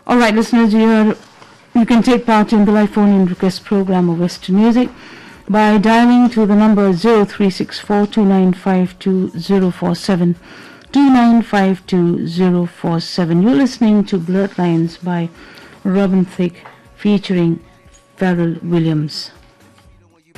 All right, listeners, you can take part in the live phone-in request program of Western Music by dialing to the number 0364295247. 295247. You're listening to Blurred Lines by Robin Thicke featuring Pharrell Williams.